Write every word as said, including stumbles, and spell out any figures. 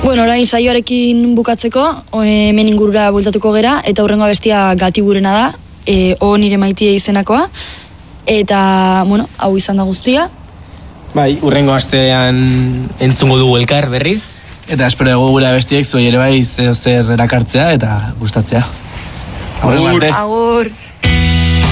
Bueno, orain saioarekin bukatzeko, hemen ingurura bueltatuko gera, eta hurrengo bestia Gatiburena da, e, o nire maitie izenakoa, eta, bueno, hau izan da guztia. Bai, hurrengo astean entzungo dugu elkar berriz. Eta espero dugu gure bestiek zuei ere bai zer erakartzea eta gustatzea. Agur. Agur.